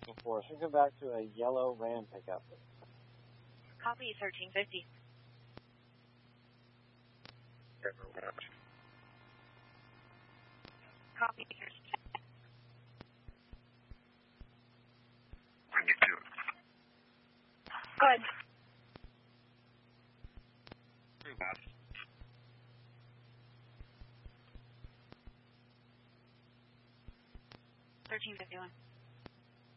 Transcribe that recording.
before. Should come back to a yellow Ram pickup. Copy 1350. Copy 1350. Go ahead. 1351.